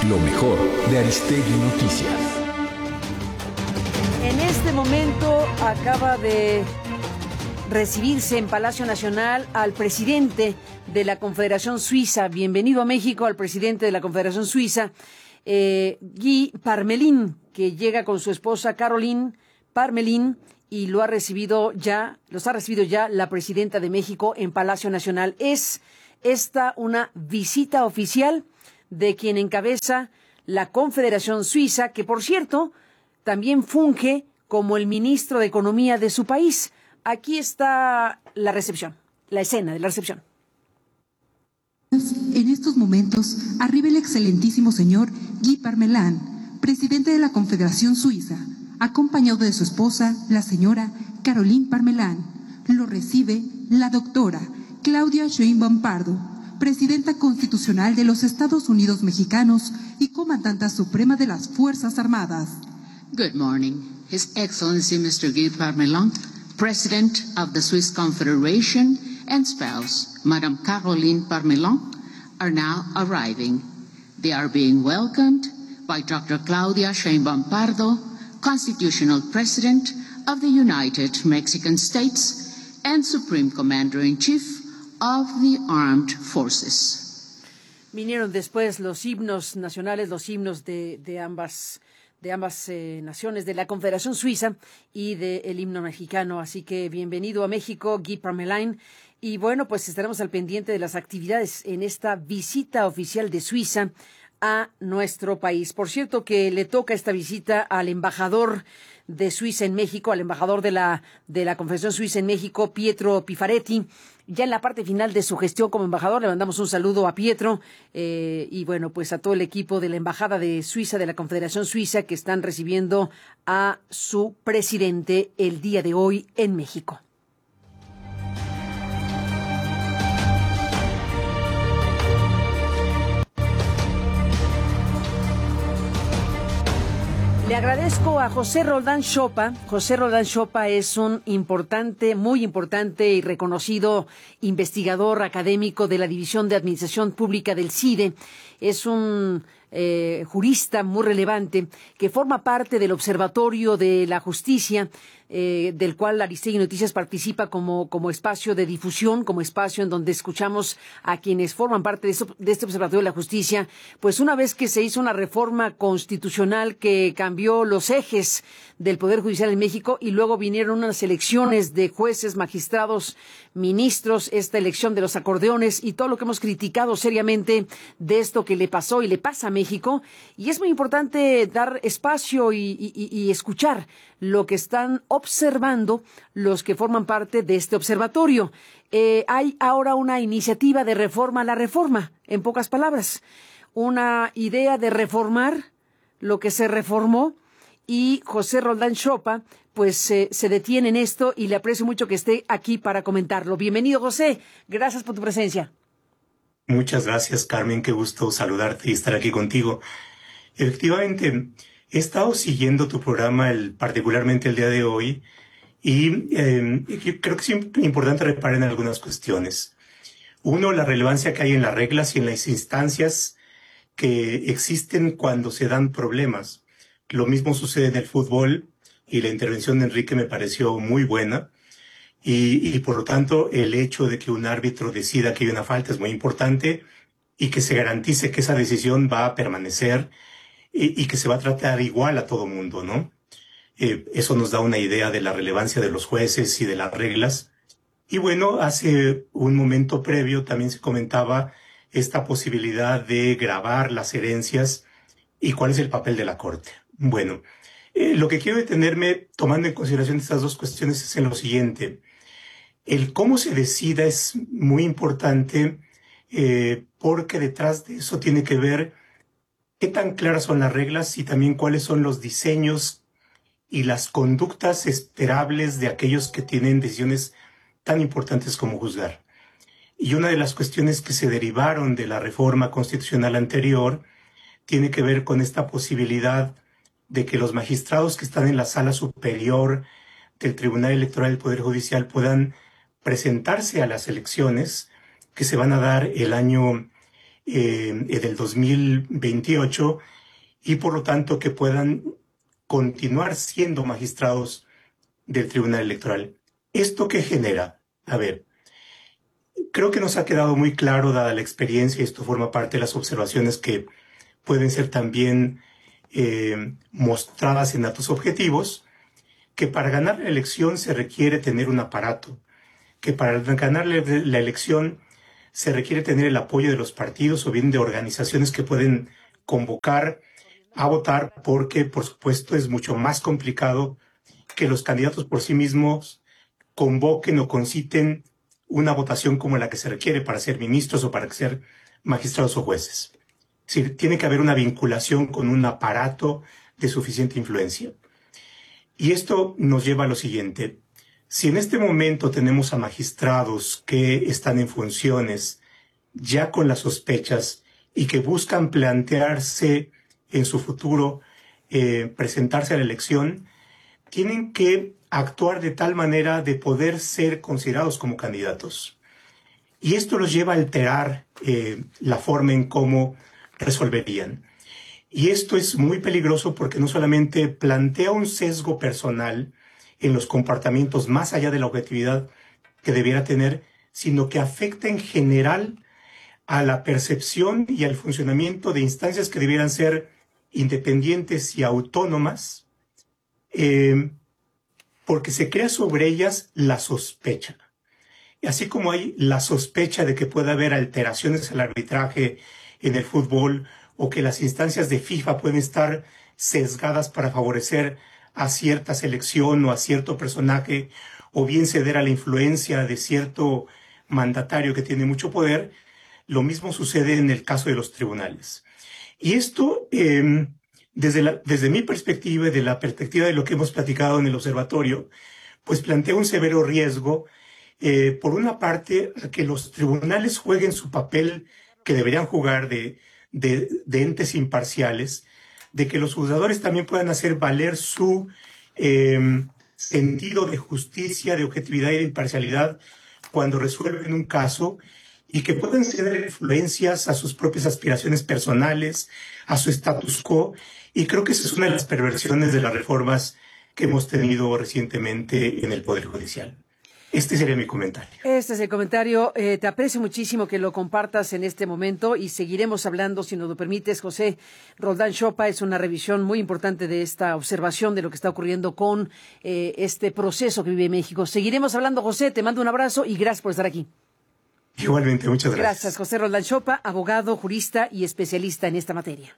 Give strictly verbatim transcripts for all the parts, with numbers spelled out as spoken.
Lo mejor de Aristegui Noticias. En este momento acaba de recibirse en Palacio Nacional al presidente de la Confederación Suiza. Bienvenido a México al presidente de la Confederación Suiza, eh, Guy Parmelin, que llega con su esposa Caroline Parmelin, y lo ha recibido ya, los ha recibido ya la presidenta de México en Palacio Nacional. Es esta una visita oficial de quien encabeza la Confederación Suiza, que por cierto también funge como el ministro de Economía de su país. Aquí está la recepción, la escena de la recepción. En estos momentos arriba el excelentísimo señor Guy Parmelin, presidente de la Confederación Suiza, acompañado de su esposa, la señora Caroline Parmelin. Lo recibe la doctora Claudia Sheinbaum Pardo, presidenta constitucional de los Estados Unidos mexicanos y comandante suprema de las Fuerzas Armadas. Good morning. His Excellency Mister Guy Parmelin, President of the Swiss Confederation, and spouse, Madame Caroline Parmelin, are now arriving. They are being welcomed by Doctor Claudia Sheinbaum Pardo, Constitutional President of the United Mexican States and Supreme Commander-in-Chief of the Armed Forces. Vinieron después los himnos nacionales, los himnos de, de ambas de ambas eh, naciones, de la Confederación Suiza y del himno mexicano. Así que bienvenido a México, Guy Parmelin. Y bueno, pues estaremos al pendiente de las actividades en esta visita oficial de Suiza a nuestro país. Por cierto, que le toca esta visita al embajador de Suiza en México, al embajador de la de la Confederación Suiza en México, Pietro Pifaretti. Ya en la parte final de su gestión como embajador, le mandamos un saludo a Pietro eh, y bueno, pues a todo el equipo de la Embajada de Suiza, de la Confederación Suiza, que están recibiendo a su presidente el día de hoy en México. Le agradezco a José Roldán Chopa. José Roldán Chopa es un importante, muy importante y reconocido investigador académico de la División de Administración Pública del C I D E. Es un eh, jurista muy relevante que forma parte del Observatorio de la Justicia, eh, del cual Aristegui Noticias participa como, como espacio de difusión, como espacio en donde escuchamos a quienes forman parte de, eso, de este Observatorio de la Justicia. Pues una vez que se hizo una reforma constitucional que cambió los ejes del Poder Judicial en México y luego vinieron unas elecciones de jueces, magistrados, ministros, esta elección de los acordeones y todo lo que hemos criticado seriamente de esto que le pasó y le pasa a México. Y es muy importante dar espacio y, y, y escuchar lo que están observando los que forman parte de este observatorio. Eh, hay ahora una iniciativa de reforma a la reforma, en pocas palabras. Una idea de reformar lo que se reformó, y José Roldán Chopa pues eh, se detiene en esto y le aprecio mucho que esté aquí para comentarlo. Bienvenido, José. Gracias por tu presencia. Muchas gracias, Carmen. Qué gusto saludarte y estar aquí contigo. Efectivamente, he estado siguiendo tu programa, el, particularmente el día de hoy, y eh, creo que es importante reparar en algunas cuestiones. Uno, la relevancia que hay en las reglas y en las instancias que existen cuando se dan problemas. Lo mismo sucede en el fútbol, y la intervención de Enrique me pareció muy buena. Y, y por lo tanto, el hecho de que un árbitro decida que hay una falta es muy importante y que se garantice que esa decisión va a permanecer y, y que se va a tratar igual a todo mundo, ¿no? Eh, eso nos da una idea de la relevancia de los jueces y de las reglas. Y bueno, hace un momento previo también se comentaba esta posibilidad de grabar las herencias y cuál es el papel de la Corte. Bueno, eh, lo que quiero detenerme tomando en consideración estas dos cuestiones es en lo siguiente. El cómo se decida es muy importante eh, porque detrás de eso tiene que ver qué tan claras son las reglas y también cuáles son los diseños y las conductas esperables de aquellos que tienen decisiones tan importantes como juzgar. Y una de las cuestiones que se derivaron de la reforma constitucional anterior tiene que ver con esta posibilidad de que los magistrados que están en la sala superior del Tribunal Electoral del Poder Judicial puedan presentarse a las elecciones que se van a dar el año eh, del dos mil veintiocho y por lo tanto que puedan continuar siendo magistrados del Tribunal Electoral. ¿Esto qué genera? A ver, creo que nos ha quedado muy claro, dada la experiencia, y esto forma parte de las observaciones que pueden ser también eh, mostradas en datos objetivos, que para ganar la elección se requiere tener un aparato, que para ganar la elección se requiere tener el apoyo de los partidos o bien de organizaciones que pueden convocar a votar, porque por supuesto es mucho más complicado que los candidatos por sí mismos convoquen o conciten una votación como la que se requiere para ser ministros o para ser magistrados o jueces. Es decir, tiene que haber una vinculación con un aparato de suficiente influencia. Y esto nos lleva a lo siguiente. Si en este momento tenemos a magistrados que están en funciones ya con las sospechas y que buscan plantearse en su futuro, eh, presentarse a la elección, tienen que actuar de tal manera de poder ser considerados como candidatos. Y esto los lleva a alterar eh, la forma en cómo resolverían. Y esto es muy peligroso porque no solamente plantea un sesgo personal en los comportamientos más allá de la objetividad que debiera tener, sino que afecta en general a la percepción y al funcionamiento de instancias que debieran ser independientes y autónomas, eh, porque se crea sobre ellas la sospecha. Y así como hay la sospecha de que pueda haber alteraciones al arbitraje en el fútbol o que las instancias de FIFA pueden estar sesgadas para favorecer a cierta selección o a cierto personaje, o bien ceder a la influencia de cierto mandatario que tiene mucho poder, lo mismo sucede en el caso de los tribunales. Y esto, eh, desde, la, desde mi perspectiva y de la perspectiva de lo que hemos platicado en el observatorio, pues plantea un severo riesgo, eh, por una parte, a que los tribunales jueguen su papel que deberían jugar de, de, de entes imparciales, de que los juzgadores también puedan hacer valer su eh, sentido de justicia, de objetividad y de imparcialidad cuando resuelven un caso, y que puedan ceder influencias a sus propias aspiraciones personales, a su status quo. Y creo que esa es una de las perversiones de las reformas que hemos tenido recientemente en el Poder Judicial. Este sería mi comentario. Este es el comentario. Eh, te aprecio muchísimo que lo compartas en este momento y seguiremos hablando, si nos lo permites, José Roldán Chopa. Es una revisión muy importante de esta observación de lo que está ocurriendo con eh, este proceso que vive México. Seguiremos hablando, José. Te mando un abrazo y gracias por estar aquí. Igualmente, muchas gracias. Gracias, José Roldán Chopa, abogado, jurista y especialista en esta materia.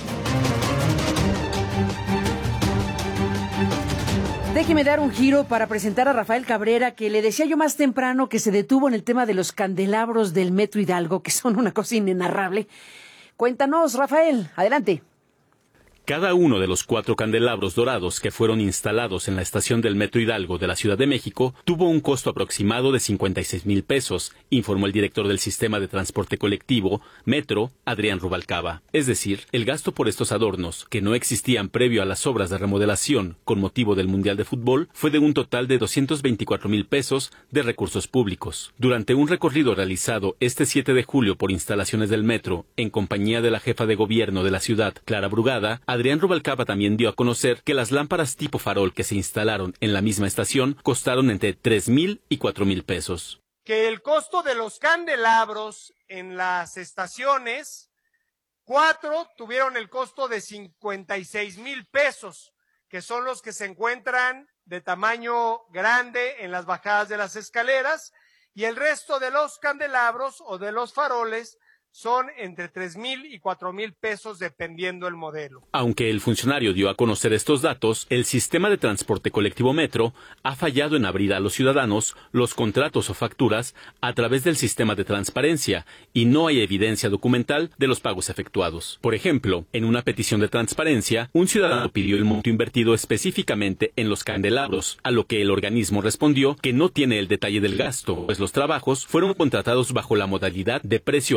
Déjeme dar un giro para presentar a Rafael Cabrera, que le decía yo más temprano que se detuvo en el tema de los candelabros del Metro Hidalgo, que son una cosa inenarrable. Cuéntanos, Rafael, adelante. Cada uno de los cuatro candelabros dorados que fueron instalados en la estación del Metro Hidalgo de la Ciudad de México tuvo un costo aproximado de cincuenta y seis mil pesos, informó el director del Sistema de Transporte Colectivo, Metro, Adrián Rubalcaba. Es decir, el gasto por estos adornos, que no existían previo a las obras de remodelación con motivo del Mundial de Fútbol, fue de un total de doscientos veinticuatro mil pesos de recursos públicos. Durante un recorrido realizado este siete de julio por instalaciones del Metro, en compañía de la jefa de gobierno de la ciudad, Clara Brugada, Adrián Rubalcaba también dio a conocer que las lámparas tipo farol que se instalaron en la misma estación costaron entre tres mil y cuatro mil pesos. Que el costo de los candelabros en las estaciones, cuatro tuvieron el costo de cincuenta y seis mil pesos, que son los que se encuentran de tamaño grande en las bajadas de las escaleras, y el resto de los candelabros o de los faroles son entre tres mil y cuatro mil pesos dependiendo el modelo. Aunque el funcionario dio a conocer estos datos, el sistema de transporte colectivo Metro ha fallado en abrir a los ciudadanos los contratos o facturas a través del sistema de transparencia y no hay evidencia documental de los pagos efectuados. Por ejemplo, en una petición de transparencia, un ciudadano pidió el monto invertido específicamente en los candelabros, a lo que el organismo respondió que no tiene el detalle del gasto, pues los trabajos fueron contratados bajo la modalidad de precio alzado,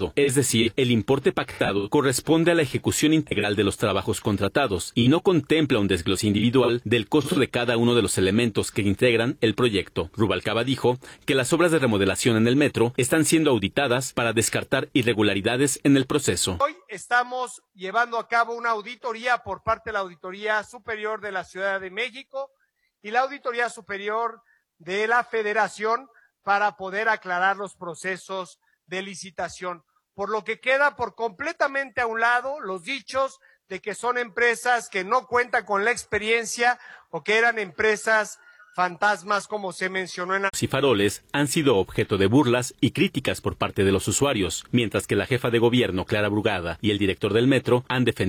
contrato. Es decir, el importe pactado corresponde a la ejecución integral de los trabajos contratados y no contempla un desglose individual del costo de cada uno de los elementos que integran el proyecto. Rubalcaba dijo que las obras de remodelación en el metro están siendo auditadas para descartar irregularidades en el proceso. Hoy estamos llevando a cabo una auditoría por parte de la Auditoría Superior de la Ciudad de México y la Auditoría Superior de la Federación para poder aclarar los procesos de licitación, por lo que queda por completamente a un lado los dichos de que son empresas que no cuentan con la experiencia o que eran empresas fantasmas, como se mencionó en la... y faroles han sido objeto de burlas y críticas por parte de los usuarios, mientras que la jefa de gobierno, Clara Brugada, y el director del metro han defendido